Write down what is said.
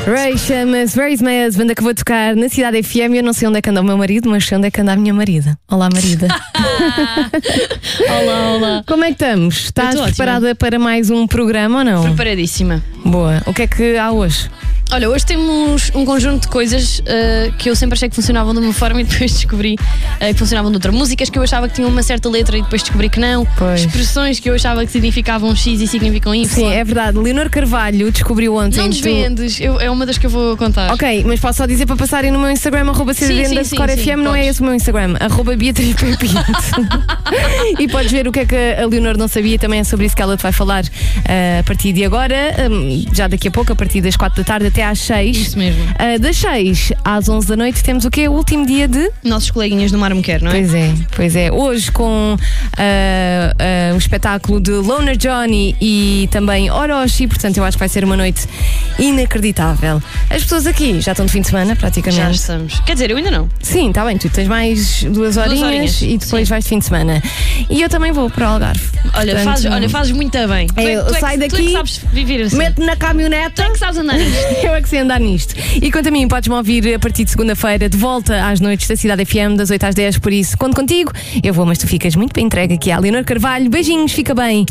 Ray chama-se Where is My Husband, que vou tocar na Cidade FM. Eu não sei onde é que anda o meu marido, mas sei onde é que anda a minha marida. Olá, marida. Olá. Como é que estamos? Estás preparada para mais um programa ou não? Preparadíssima. Boa. O que é que há hoje? Olha, hoje temos um conjunto de coisas que eu sempre achei que funcionavam de uma forma e depois descobri que funcionavam de outra. Músicas que eu achava que tinham uma certa letra e depois descobri que não. Pois. Expressões que eu achava que significavam X e significam Y. Sim, é verdade. Leonor Carvalho descobriu ontem. Não desvendes, é uma das que eu vou contar. Ok, mas posso só dizer para passarem no meu Instagram, @CDN_FM, não é esse o meu Instagram, @BeatrizPinto. E podes ver o que é que a Leonor não sabia, também é sobre isso que ela te vai falar a partir de agora, já daqui a pouco, a partir das 4 da tarde até às 6. Isso mesmo. Das 6 às 11 da noite temos o quê? O último dia de... Nossos coleguinhas do Mar Me Quer, não é? Pois é. Hoje com o espetáculo de Loner Johnny e também Orochi, portanto eu acho que vai ser uma noite inacreditável. As pessoas aqui já estão de fim de semana, praticamente. Já estamos. Quer dizer, eu ainda não. Sim, está bem, tu tens mais 2 horinhas e depois vais de fim de semana. E eu também vou para o Algarve. Olha, portanto, fazes muito bem. Eu saio daqui, tu é que sabes viver assim. meto na caminhonete. Tu é que sabes andar nisto. Eu é que sei andar nisto. E quanto a mim, podes-me ouvir a partir de segunda-feira, de volta às noites da Cidade FM, das 8 às 10, por isso conto contigo. Eu vou, mas tu ficas muito bem entregue aqui à Leonor Carvalho. Beijinhos, fica bem.